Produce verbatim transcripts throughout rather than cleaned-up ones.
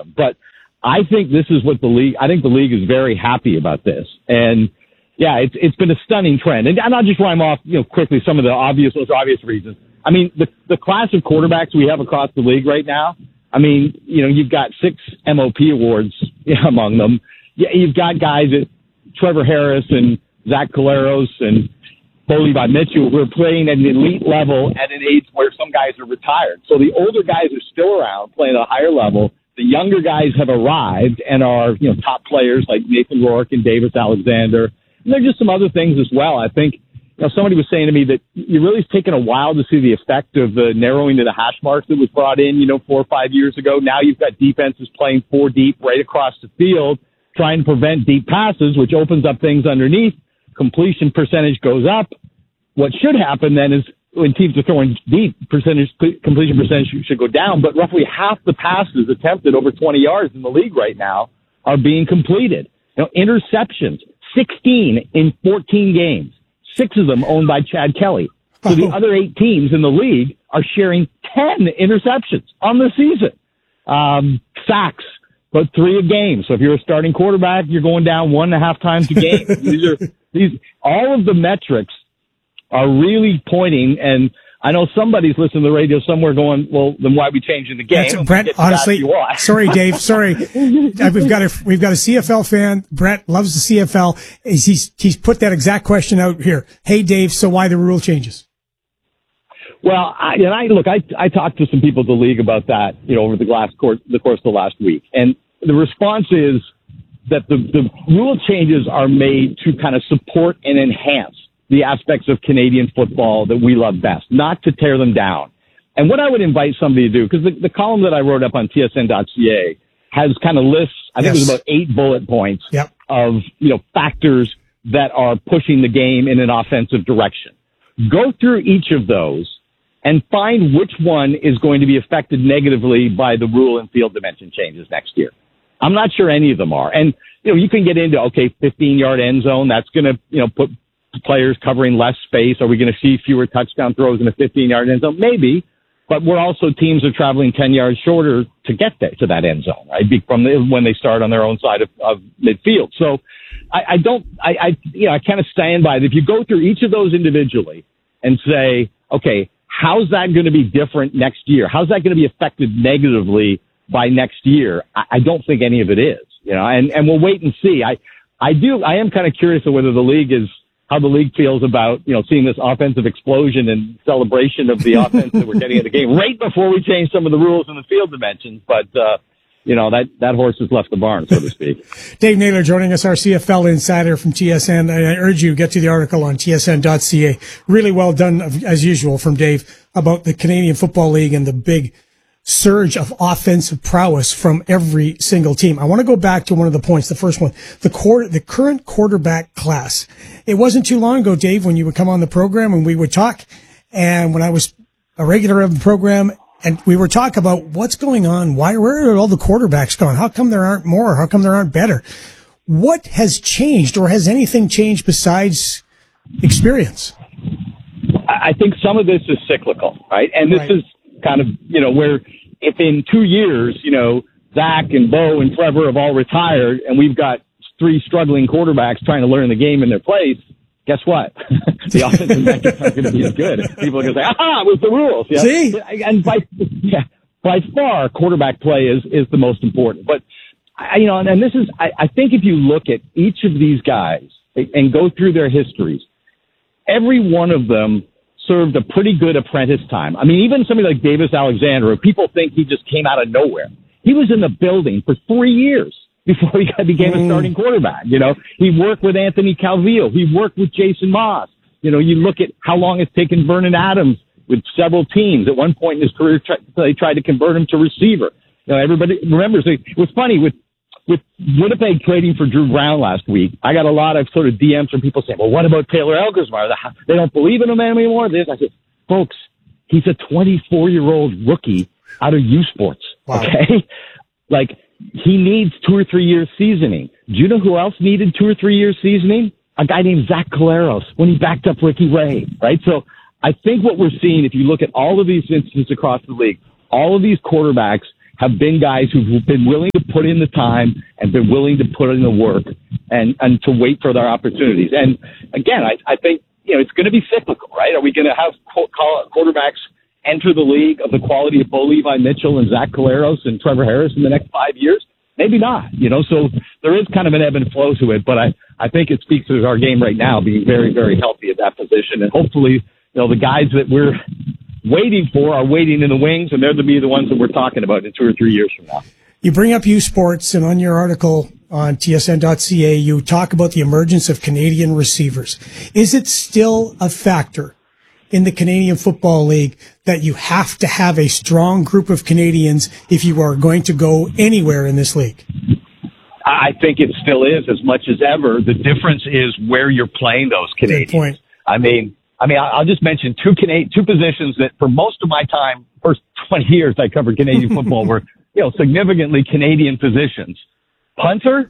them. But I think this is what the league, I think the league is very happy about this. And yeah, it's, it's been a stunning trend. And, and I'll just rhyme off, you know, quickly some of the obvious, most obvious reasons. I mean, the, the class of quarterbacks we have across the league right now, I mean, you know, you've got six M O P awards yeah, among them. Yeah, you've got guys at Trevor Harris and Zach Collaros and Bo Levi Mitchell who are playing at an elite level at an age where some guys are retired. So the older guys are still around playing at a higher level. The younger guys have arrived and are, you know, top players like Nathan Rourke and Davis Alexander. And there are just some other things as well. I think, you know, somebody was saying to me that it really has taken a while to see the effect of the narrowing to the hash marks that was brought in, you know, four or five years ago. Now you've got defenses playing four deep right across the field, trying to prevent deep passes, which opens up things underneath. Completion percentage goes up. What should happen then is when teams are throwing deep, percentage completion percentage should go down, but roughly half the passes attempted over twenty yards in the league right now are being completed. You know, interceptions, sixteen in fourteen games, six of them owned by Chad Kelly. So the other eight teams in the league are sharing ten interceptions on the season. Um, sacks, but three a game. So if you're a starting quarterback, you're going down one and a half times a game. These are these all of the metrics are really pointing, and I know somebody's listening to the radio somewhere going, well, then why are we changing the game? That's, Brett, honestly, sorry, Dave, sorry. We've got a, we've got a C F L fan. Brett loves the C F L. He's, he's put that exact question out here. Hey, Dave, so why the rule changes? Well, I, and I, look, I, I talked to some people at the league about that, you know, over the last course, the course of the last week. And the response is that the, the rule changes are made to kind of support and enhance the aspects of Canadian football that we love best, not to tear them down. And what I would invite somebody to do, because the, the column that I wrote up on T S N dot C A has kind of lists, I think yes. it was about eight bullet points yep. of, you know, factors that are pushing the game in an offensive direction. Go through each of those and find which one is going to be affected negatively by the rule and field dimension changes next year. I'm not sure any of them are. And, you know, you can get into, okay, fifteen-yard end zone, that's going to, you know, put players covering less space. Are we going to see fewer touchdown throws in a fifteen-yard end zone? Maybe, but we're also teams are traveling ten yards shorter to get there to that end zone, right? From the, when they start on their own side of, of midfield. So I, I don't, I, I, you know, I kind of stand by it. If you go through each of those individually and say, okay, how's that going to be different next year? How's that going to be affected negatively by next year? I, I don't think any of it is, you know, and, and we'll wait and see. I, I do, I am kind of curious of whether the league is, how the league feels about, you know, seeing this offensive explosion and celebration of the offense that we're getting in the game right before we change some of the rules in the field dimensions. But, uh, you know, that, that horse has left the barn, so to speak. Dave Naylor joining us, our C F L insider from T S N. I urge you, get to the article on T S N dot C A. Really well done, as usual, from Dave about the Canadian Football League and the big surge of offensive prowess from every single team. I want to go back to one of the points, the first one, the quarter, the current quarterback class. It wasn't too long ago, Dave, when you would come on the program and we would talk, and when I was a regular of the program, and we were talking about what's going on, why, where are all the quarterbacks gone? How come there aren't more? How come there aren't better? What has changed, or has anything changed besides experience? I think some of this is cyclical, right? And this right. is kind of, you know, where if in two years, you know, Zach and Bo and Trevor have all retired and we've got three struggling quarterbacks trying to learn the game in their place, guess what? The offensive metrics aren't going to be as good. People are going to say, aha, it was the rules. Yeah? See? And by, yeah, by far, quarterback play is, is the most important. But, I, you know, and, and this is, I, I think if you look at each of these guys and go through their histories, every one of them served a pretty good apprentice time. I mean, even somebody like Davis Alexander, people think he just came out of nowhere. He was in the building for three years before he became a starting quarterback. You know, he worked with Anthony Calvillo. He worked with Jason Moss. You know, you look at how long it's taken Vernon Adams with several teams. At one point in his career, they tried to convert him to receiver. You know, everybody remembers it. It was funny with With Winnipeg trading for Drew Brown last week, I got a lot of sort of D Ms from people saying, well, what about Taylor Elgersmeyer? They don't believe in him anymore. I said, folks, he's a twenty-four-year-old rookie out of U Sports, wow. okay? Like, he needs two or three years seasoning. Do you know who else needed two or three years seasoning? A guy named Zach Collaros when he backed up Ricky Ray, right? So I think what we're seeing, if you look at all of these instances across the league, all of these quarterbacks have been guys who've been willing to put in the time and been willing to put in the work and, and to wait for their opportunities. And again, I, I think, you know, it's going to be cyclical, right? Are we going to have quarterbacks enter the league of the quality of Bo Levi Mitchell and Zach Collaros and Trevor Harris in the next five years? Maybe not, you know, so there is kind of an ebb and flow to it, but I, I think it speaks to our game right now being very, very healthy at that position. And hopefully, you know, the guys that we're waiting for are waiting in the wings, and they're to be the ones that we're talking about in two or three years from now. You bring up U Sports, and on your article on T S N dot C A, you talk about the emergence of Canadian receivers. Is it still a factor in the Canadian Football League that you have to have a strong group of Canadians if you are going to go anywhere in this league? I think it still is as much as ever. The difference is where you're playing those Canadians. Good point. I mean, I mean, I'll just mention two Canadian, two positions that for most of my time, first twenty years I covered Canadian football were, you know, significantly Canadian positions. Punter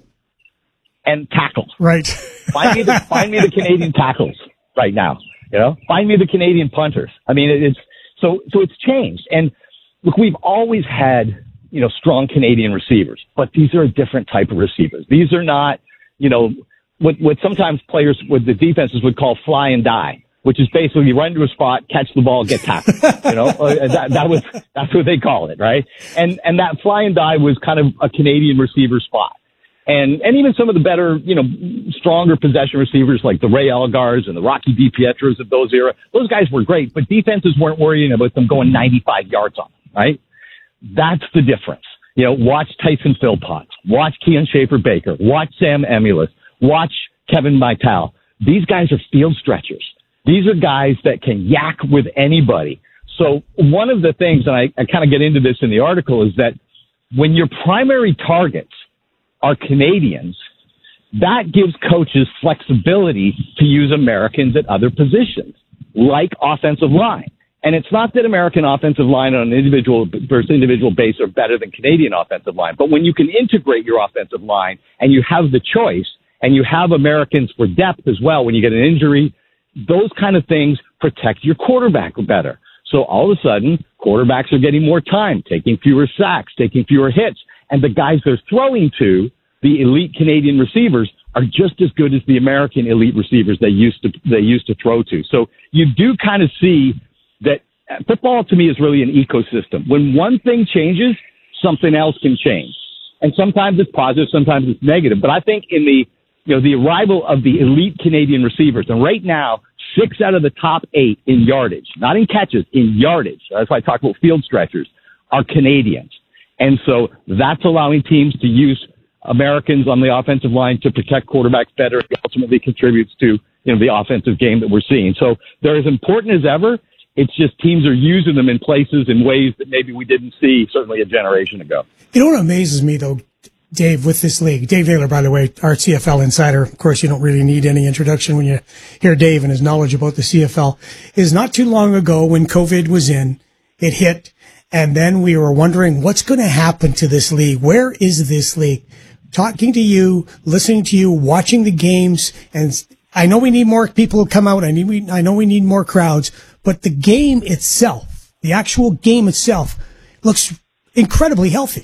and tackles. Right. Find me the, find me the Canadian tackles right now. You know, find me the Canadian punters. I mean, it's so, so it's changed. And look, we've always had, you know, strong Canadian receivers, but these are a different type of receivers. These are not, you know, what, what sometimes players with the defenses would call fly and die, which is basically you run to a spot, catch the ball, get tackled. You know, that, that was, that's what they call it, right? And, and that fly and die was kind of a Canadian receiver spot. And, and even some of the better, you know, stronger possession receivers like the Ray Algars and the Rocky DiPietros of those era, those guys were great, but defenses weren't worrying about them going ninety-five yards on them, right? That's the difference. You know, watch Tyson Philpott, watch Keon Schaefer-Baker, watch Sam Emulus, watch Kevin Mital. These guys are field stretchers. These are guys that can yak with anybody. So one of the things, and I, I kind of get into this in the article, is that when your primary targets are Canadians, that gives coaches flexibility to use Americans at other positions, like offensive line. And it's not that American offensive line on an individual versus individual base are better than Canadian offensive line. But when you can integrate your offensive line and you have the choice and you have Americans for depth as well, when you get an injury, those kind of things protect your quarterback better. So all of a sudden, quarterbacks are getting more time, taking fewer sacks, taking fewer hits. And the guys they're throwing to, the elite Canadian receivers, are just as good as the American elite receivers they used to they used to throw to. So you do kind of see that football to me is really an ecosystem. When one thing changes, something else can change. And sometimes it's positive, sometimes it's negative. But I think in the you know the arrival of the elite Canadian receivers, and right now six out of the top eight in yardage, not in catches, in yardage, that's why I talk about field stretchers, are Canadians. And so that's allowing teams to use Americans on the offensive line to protect quarterbacks better. It ultimately contributes to, you know, the offensive game that we're seeing. So they're as important as ever. It's just teams are using them in places in ways that maybe we didn't see certainly a generation ago. You know what amazes me, though, Dave, with this league? Dave Naylor, by the way, our C F L insider. Of course, you don't really need any introduction when you hear Dave and his knowledge about the C F L. Is not too long ago when COVID was in, it hit. And then we were wondering what's going to happen to this league. Where is this league? Talking to you, listening to you, watching the games, and I know we need more people to come out. I need, we, I know we need more crowds, but the game itself, the actual game itself, looks incredibly healthy.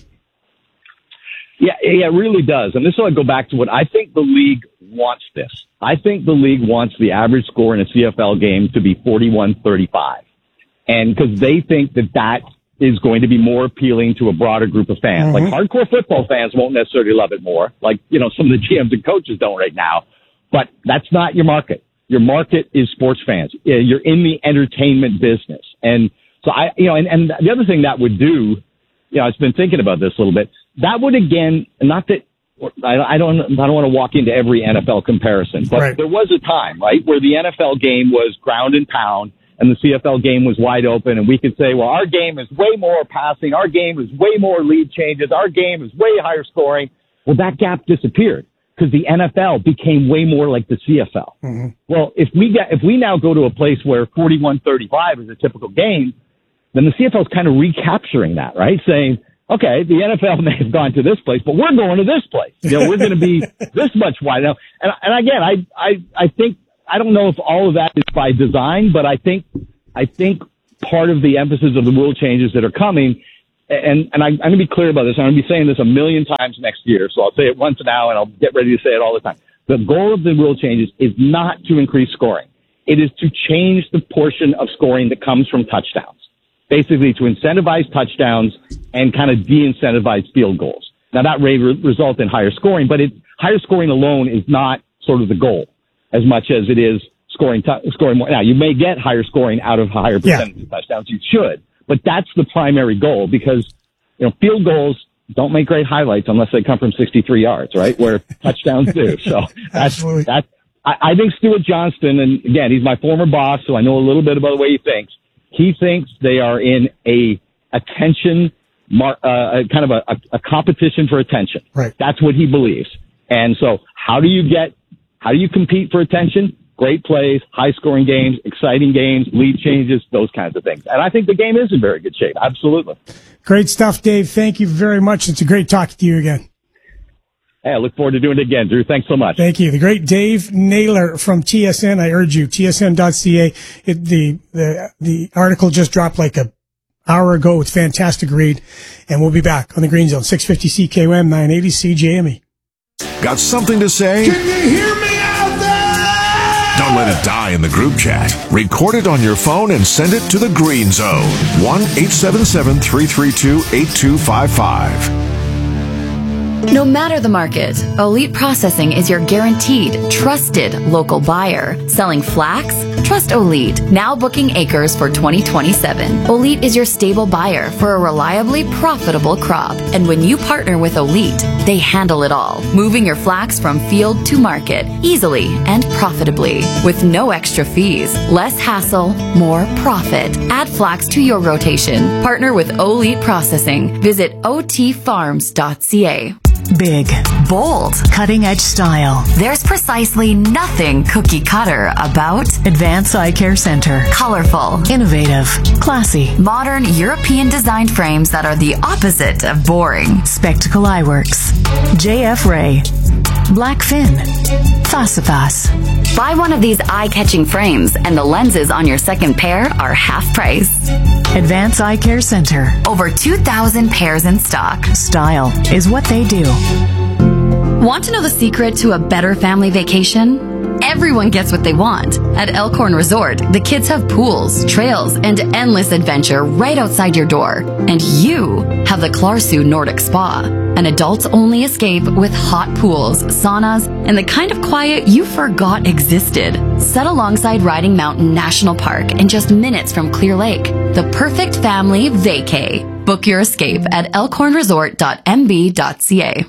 Yeah, yeah, it really does. And this will go back to what I think the league wants this. I think the league wants the average score in a C F L game to be forty-one thirty-five. And because they think that that is going to be more appealing to a broader group of fans. Mm-hmm. Like hardcore football fans won't necessarily love it more, like, you know, some of the G Ms and coaches don't right now, but that's not your market. Your market is sports fans. You're in the entertainment business. And so I, you know, and, and the other thing that would do, you know, I've been thinking about this a little bit. That would again, not that I, I don't, I don't want to walk into every N F L comparison, but right. There was a time, right, where the N F L game was ground and pound, and the C F L game was wide open, and we could say, well, our game is way more passing, our game is way more lead changes, our game is way higher scoring. Well, that gap disappeared because the N F L became way more like the C F L. Mm-hmm. Well, if we get, if we now go to a place where forty-one thirty-five is a typical game, then the C F L is kind of recapturing that, right? Saying, okay, the N F L may have gone to this place, but we're going to this place. You know, we're going to be this much wide now. And, and again, I, I, I think, I don't know if all of that is by design, but I think, I think part of the emphasis of the rule changes that are coming and, and I, I'm going to be clear about this. I'm going to be saying this a million times next year, so I'll say it once now, and I'll get ready to say it all the time. The goal of the rule changes is not to increase scoring. It is to change the portion of scoring that comes from touchdowns, basically to incentivize touchdowns and kind of de-incentivize field goals. Now, that may re- result in higher scoring, but it, higher scoring alone is not sort of the goal as much as it is scoring t- scoring more. Now, you may get higher scoring out of a higher percentage yeah. of touchdowns. You should, but that's the primary goal because, you know, field goals don't make great highlights unless they come from sixty-three yards, right? Where touchdowns do. So that's, that's, I, I think Stuart Johnston, and again, he's my former boss, so I know a little bit about the way he thinks. He thinks they are in a attention, mar- uh, kind of a, a, a competition for attention. Right. That's what he believes. And so how do you get, how do you compete for attention? Great plays, high scoring games, exciting games, lead changes, those kinds of things. And I think the game is in very good shape. Absolutely. Great stuff, Dave. Thank you very much. It's a great talking to you again. Hey, I look forward to doing it again, Drew. Thanks so much. Thank you. The great Dave Naylor from T S N. I urge you, T S N dot C A. It, the, the, the article just dropped like an hour ago. It's fantastic read. And we'll be back on the Green Zone, six fifty C K O M, nine eighty C J M E. Got something to say? Can you hear me out there? Don't let it die in the group chat. Record it on your phone and send it to the Green Zone. one eight seven seven, three three two, eight two five five. No matter the market, Elite Processing is your guaranteed, trusted local buyer. Selling flax? Trust Elite. Now booking acres for twenty twenty-seven. Elite is your stable buyer for a reliably profitable crop. And when you partner with Elite, they handle it all, moving your flax from field to market easily and profitably with no extra fees. Less hassle, more profit. Add flax to your rotation. Partner with Elite Processing. Visit O T farms dot C A. Big, bold, cutting-edge style. There's precisely nothing cookie cutter about Advance Eye Care Center. Colorful, innovative, classy, modern European designed frames that are the opposite of boring. Spectacle Eyeworks, J F Ray, Blackfin, Fasifas. Buy one of these eye-catching frames and the lenses on your second pair are half price. Advance Eye Care Center. Over two thousand pairs in stock. Style is what they do. Want to know the secret to a better family vacation? Everyone gets what they want. At Elkhorn Resort, the kids have pools, trails, and endless adventure right outside your door. And you have the Clarsu Nordic Spa, an adults-only escape with hot pools, saunas, and the kind of quiet you forgot existed. Set alongside Riding Mountain National Park and just minutes from Clear Lake. The perfect family vacay. Book your escape at elkhorn resort dot m b dot c a.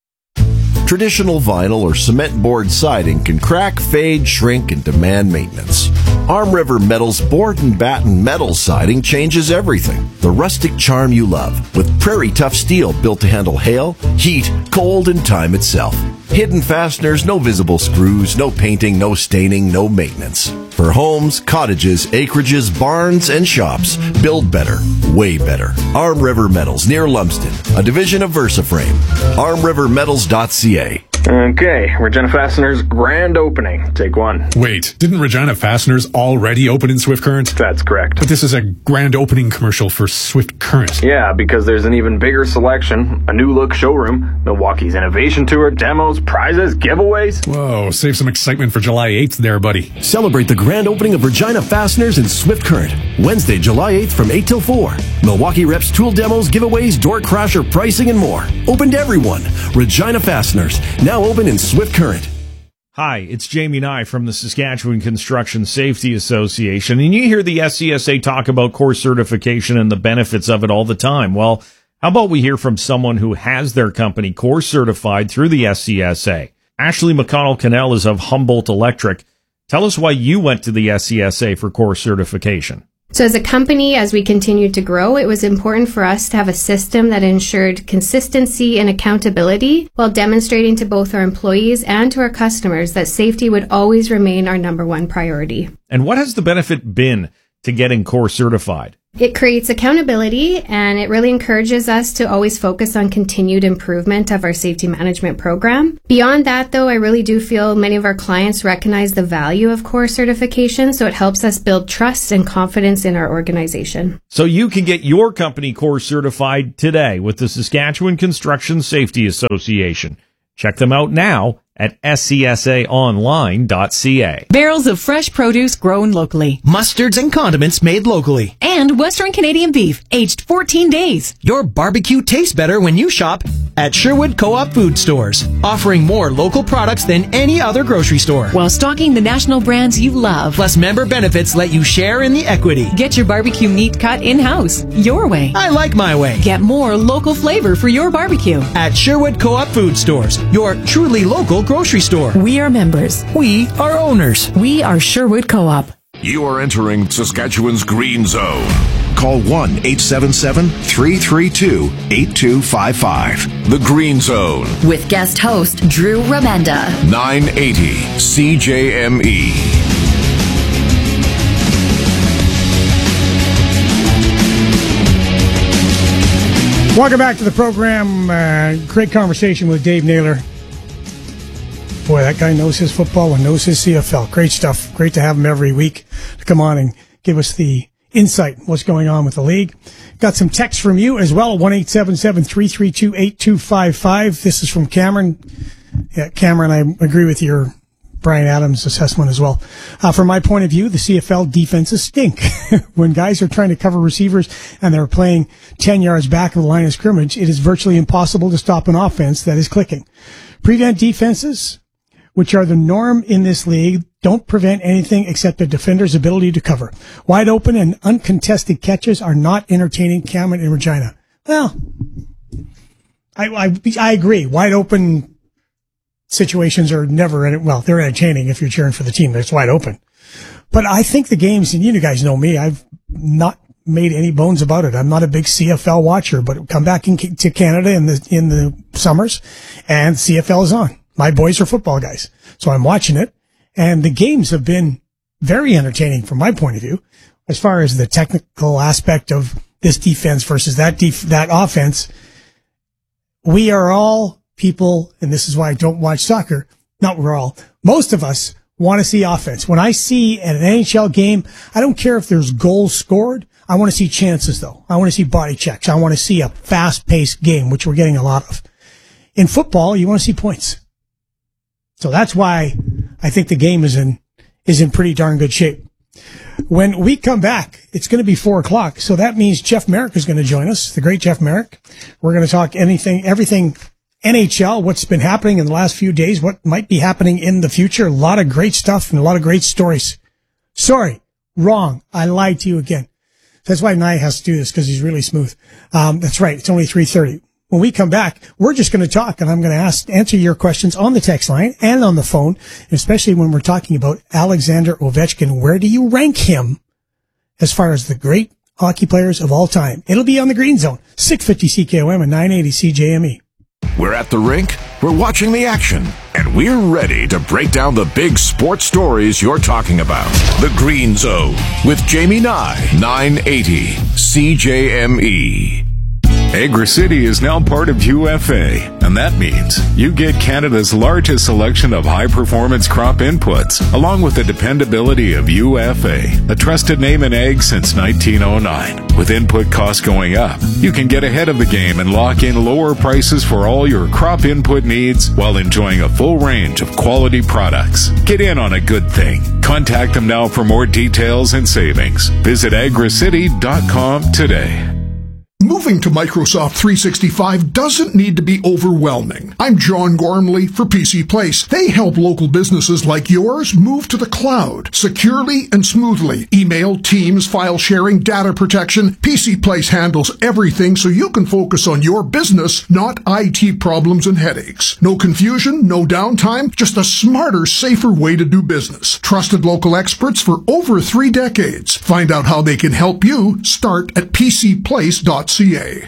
Traditional vinyl or cement board siding can crack, fade, shrink, and demand maintenance. Arm River Metal's board and batten metal siding changes everything. The rustic charm you love, with prairie tough steel built to handle hail, heat, cold, and time itself. Hidden fasteners, no visible screws, no painting, no staining, no maintenance. For homes, cottages, acreages, barns, and shops, build better, way better. Arm River Metals, near Lumsden, a division of VersaFrame. arm river metals dot c a. Okay, Regina Fasteners grand opening. Take one. Wait, didn't Regina Fasteners already open in Swift Current? That's correct. But this is a grand opening commercial for Swift Current. Yeah, because there's an even bigger selection, a new look showroom, Milwaukee's innovation tour, demos, prizes, giveaways. Whoa, save some excitement for July eighth there, buddy. Celebrate the grand opening of Regina Fasteners in Swift Current. Wednesday, July eighth from eight till four. Milwaukee reps, tool demos, giveaways, door crasher pricing, and more. Open to everyone. Regina Fasteners, now open in Swift Current. Hi, it's Jamie Nye from the Saskatchewan Construction Safety Association, and you hear the S C S A talk about core certification and the benefits of it all the time. Well, how about we hear from someone who has their company core certified through the S C S A? Ashley McConnell-Cannell is of Humboldt Electric. Tell us why you went to the S C S A for core certification. So as a company, as we continued to grow, it was important for us to have a system that ensured consistency and accountability while demonstrating to both our employees and to our customers that safety would always remain our number one priority. And what has the benefit been to getting core certified? It creates accountability, and it really encourages us to always focus on continued improvement of our safety management program. Beyond that, though, I really do feel many of our clients recognize the value of core certification, so it helps us build trust and confidence in our organization. So you can get your company core certified today with the Saskatchewan Construction Safety Association. Check them out now at S C S A online dot C A. Barrels of fresh produce grown locally. Mustards and condiments made locally. And Western Canadian beef, aged fourteen days. Your barbecue tastes better when you shop at Sherwood Co-op Food Stores, offering more local products than any other grocery store. While stocking the national brands you love. Plus, member benefits let you share in the equity. Get your barbecue meat cut in-house, your way. I like my way. Get more local flavor for your barbecue. At Sherwood Co-op Food Stores, your truly local grocery store. We are members. We are owners. We are Sherwood Co-op. You are entering Saskatchewan's Green Zone. Call one eight seven seven, three three two, eight two five five. The Green Zone. With guest host Drew Remenda. nine eighty C J M E. Welcome back to the program. Uh, great conversation with Dave Naylor. Boy, that guy knows his football and knows his C F L. Great stuff. Great to have him every week to come on and give us the insight, what's going on with the league. Got some text from you as well, one eight seven seven, three three two, eight two five five. This is from Cameron. Yeah, Cameron, I agree with your Brian Adams assessment as well. Uh, from my point of view, the C F L defenses stink. When guys are trying to cover receivers and they're playing ten yards back of the line of scrimmage, it is virtually impossible to stop an offense that is clicking. Prevent defenses, which are the norm in this league, don't prevent anything except the defender's ability to cover. Wide open and uncontested catches are not entertaining, Cameron and Regina. Well, I, I, I agree. Wide open situations are never, well, they're entertaining if you're cheering for the team that's wide open. But I think the games, and you guys know me, I've not made any bones about it. I'm not a big C F L watcher, but come back in, to Canada in the, in the summers and C F L is on. My boys are football guys, so I'm watching it, and the games have been very entertaining from my point of view, as far as the technical aspect of this defense versus that def- that offense. We are all people, and this is why I don't watch soccer. Not we're all. Most of us want to see offense. When I see an N H L game, I don't care if there's goals scored. I want to see chances, though. I want to see body checks. I want to see a fast-paced game, which we're getting a lot of. In football, you want to see points. So that's why I think the game is in, is in pretty darn good shape. When we come back, it's going to be four o'clock. So that means Jeff Merrick is going to join us, the great Jeff Merrick. We're going to talk anything, everything N H L, what's been happening in the last few days, what might be happening in the future. A lot of great stuff and a lot of great stories. Sorry, wrong. I lied to you again. That's why Nye has to do this, because he's really smooth. Um, that's right. It's only three thirty. When we come back, we're just going to talk, and I'm going to ask, answer your questions on the text line and on the phone, especially when we're talking about Alexander Ovechkin. Where do you rank him as far as the great hockey players of all time? It'll be on the Green Zone, six fifty C K O M and nine eighty C J M E. We're at the rink, we're watching the action, and we're ready to break down the big sports stories you're talking about. The Green Zone with Jamie Nye, nine eighty C J M E. Agri-City is now part of U F A, and that means you get Canada's largest selection of high-performance crop inputs, along with the dependability of U F A, a trusted name in ag since nineteen oh nine. With input costs going up, you can get ahead of the game and lock in lower prices for all your crop input needs while enjoying a full range of quality products. Get in on a good thing. Contact them now for more details and savings. Visit agri city dot com today. Moving to Microsoft three sixty-five doesn't need to be overwhelming. I'm John Gormley for P C Place. They help local businesses like yours move to the cloud securely and smoothly. Email, Teams, file sharing, data protection. P C Place handles everything so you can focus on your business, not I T problems and headaches. No confusion, no downtime, just a smarter, safer way to do business. Trusted local experts for over three decades. Find out how they can help you. Start at p c place dot c a.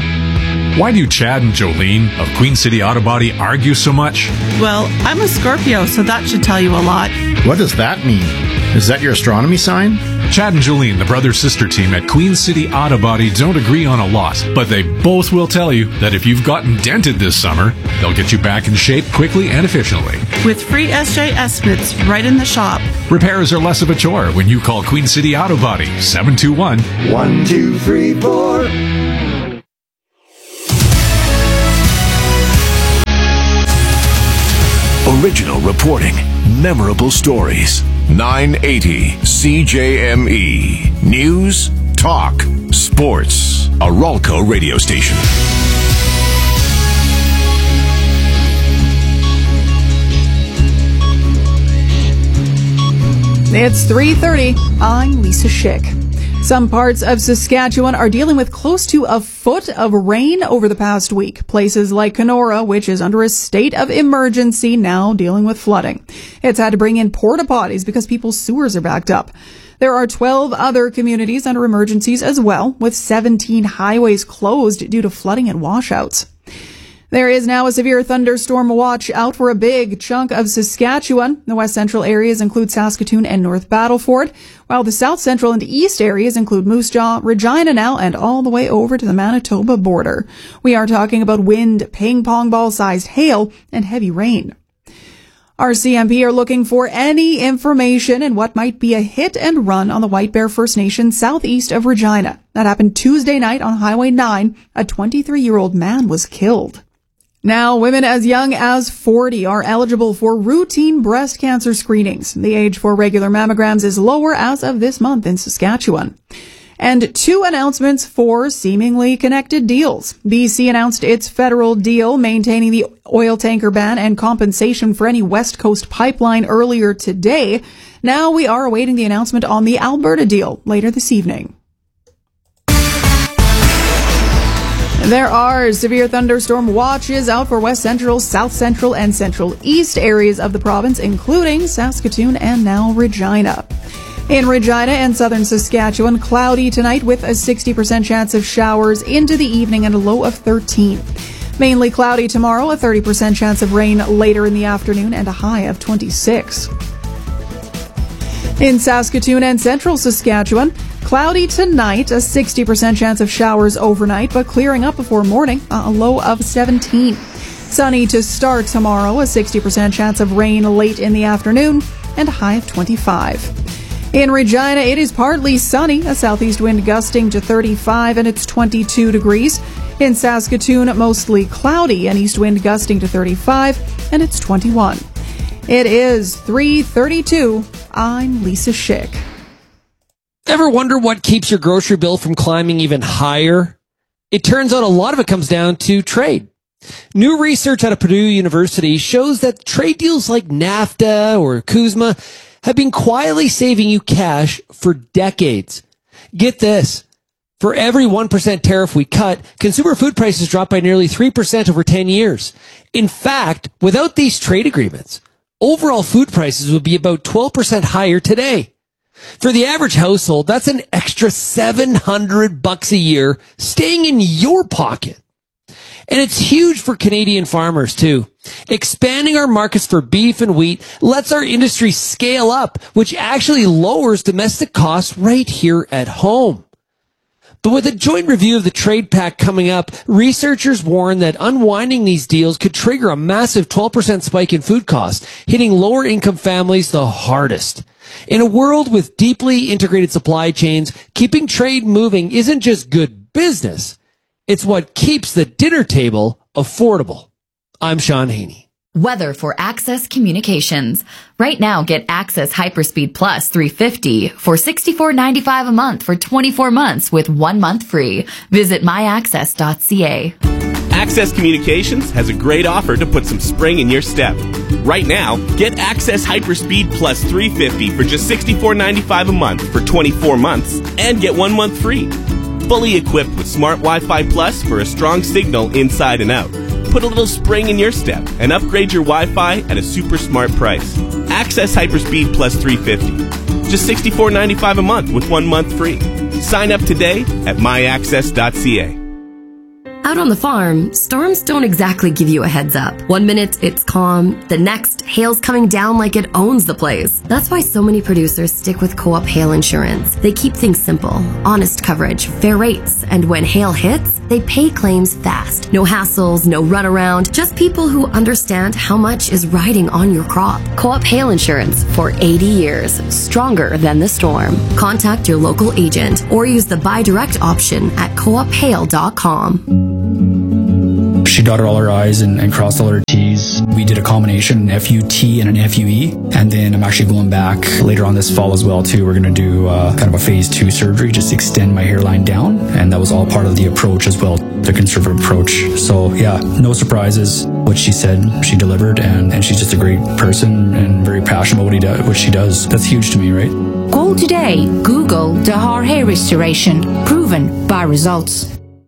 Why do Chad and Jolene of Queen City Auto Body argue so much? Well, I'm a Scorpio, so that should tell you a lot. What does that mean? Is that your astronomy sign? Chad and Jolene, the brother-sister team at Queen City Auto Body, don't agree on a lot, but they both will tell you that if you've gotten dented this summer, they'll get you back in shape quickly and efficiently. With free S J estimates right in the shop. Repairs are less of a chore when you call Queen City Auto Body, seven two one, one two three four. Original reporting, memorable stories. nine eighty C J M E. News, talk, sports. A Ralco radio station. It's three thirty. I'm Lisa Schick. Some parts of Saskatchewan are dealing with close to a foot of rain over the past week. Places like Kenora, which is under a state of emergency, now dealing with flooding. It's had to bring in porta potties because people's sewers are backed up. There are twelve other communities under emergencies as well, with seventeen highways closed due to flooding and washouts. There is now a severe thunderstorm watch out for a big chunk of Saskatchewan. The west central areas include Saskatoon and North Battleford, while the south central and east areas include Moose Jaw, Regina now, and all the way over to the Manitoba border. We are talking about wind, ping-pong ball-sized hail, and heavy rain. R C M P are looking for any information in what might be a hit and run on the White Bear First Nation southeast of Regina. That happened Tuesday night on Highway nine. A twenty-three-year-old man was killed. Now, women as young as forty are eligible for routine breast cancer screenings. The age for regular mammograms is lower as of this month in Saskatchewan. And two announcements for seemingly connected deals. B C announced its federal deal maintaining the oil tanker ban and compensation for any West Coast pipeline earlier today. Now we are awaiting the announcement on the Alberta deal later this evening. There are severe thunderstorm watches out for west central, south central, and central east areas of the province, including Saskatoon and now Regina. In Regina and southern Saskatchewan, cloudy tonight with a sixty percent chance of showers into the evening and a low of thirteen. Mainly cloudy tomorrow, a thirty percent chance of rain later in the afternoon and a high of twenty-six. In Saskatoon and central Saskatchewan, cloudy tonight, a sixty percent chance of showers overnight, but clearing up before morning, a low of seventeen. Sunny to start tomorrow, a sixty percent chance of rain late in the afternoon, and a high of twenty-five. In Regina, it is partly sunny, a southeast wind gusting to thirty-five, and it's twenty-two degrees. In Saskatoon, mostly cloudy, an east wind gusting to thirty-five, and it's twenty-one. It is three thirty-two. I'm Lisa Schick. Ever wonder what keeps your grocery bill from climbing even higher? It turns out a lot of it comes down to trade. New research out of Purdue University shows that trade deals like NAFTA or CUSMA have been quietly saving you cash for decades. Get this. For every one percent tariff we cut, consumer food prices drop by nearly three percent over ten years. In fact, without these trade agreements, overall food prices would be about twelve percent higher today. For the average household, that's an extra seven hundred bucks a year staying in your pocket. And it's huge for Canadian farmers too. Expanding our markets for beef and wheat lets our industry scale up, which actually lowers domestic costs right here at home. But with a joint review of the trade pact coming up, researchers warn that unwinding these deals could trigger a massive twelve percent spike in food costs, hitting lower income families the hardest. In a world with deeply integrated supply chains, keeping trade moving isn't just good business. It's what keeps the dinner table affordable. I'm Sean Haney. Weather for Access Communications. Right now, get Access Hyperspeed Plus three fifty for sixty-four ninety-five a month for twenty-four months with one month free. Visit my access dot c a. Access Communications has a great offer to put some spring in your step. Right now, get Access Hyperspeed Plus three fifty for just sixty-four ninety-five a month for twenty-four months and get one month free. Fully equipped with Smart Wi-Fi Plus for a strong signal inside and out. Put a little spring in your step and upgrade your Wi-Fi at a super smart price. Access Hyperspeed Plus three fifty. Just sixty-four ninety-five a month with one month free. Sign up today at my access dot c a. Out on the farm, storms don't exactly give you a heads up. One minute it's calm, the next hail's coming down like it owns the place. That's why so many producers stick with Co-op Hail Insurance. They keep things simple, honest coverage, fair rates, and when hail hits, they pay claims fast. No hassles, no runaround, just people who understand how much is riding on your crop. Co-op Hail Insurance for eighty years, stronger than the storm. Contact your local agent or use the buy direct option at co op hail dot com. She dotted all her I's and, and crossed all her T's. We did a combination, an F U T and an F U E. And then I'm actually going back later on this fall as well, too. We're going to do uh, kind of a phase two surgery, just to extend my hairline down. And that was all part of the approach as well, the conservative approach. So, yeah, no surprises. What she said, she delivered. And, and she's just a great person and very passionate about what, he do, what she does. That's huge to me, right? Call today. Google Dahar Hair Restoration. Proven by results.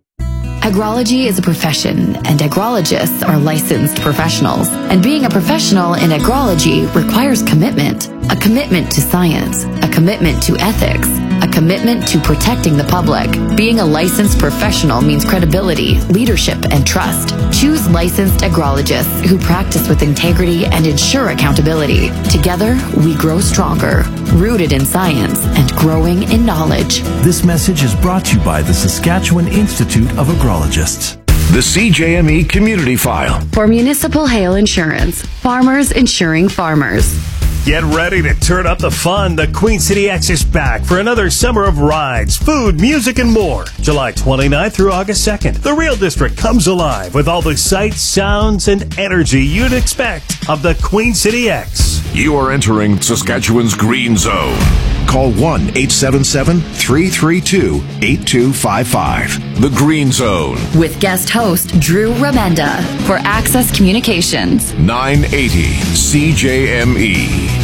Agrology is a profession, and agrologists are licensed professionals. And being a professional in agrology requires commitment. A commitment to science, a commitment to ethics, a commitment to protecting the public. Being a licensed professional means credibility, leadership, and trust. Choose licensed agrologists who practice with integrity and ensure accountability. Together, we grow stronger, rooted in science and growing in knowledge. This message is brought to you by the Saskatchewan Institute of Agrologists. The C J M E Community File. For municipal hail insurance, farmers insuring farmers. Get ready to turn up the fun. The Queen City X is back for another summer of rides, food, music, and more. July twenty-ninth through August second. The Real District comes alive with all the sights, sounds, and energy you'd expect of the Queen City X. You are entering Saskatchewan's Green Zone. Call one eight seven seven, three three two, eight two five five. The Green Zone. With guest host Drew Remenda for Access Communications. nine eighty C J M E.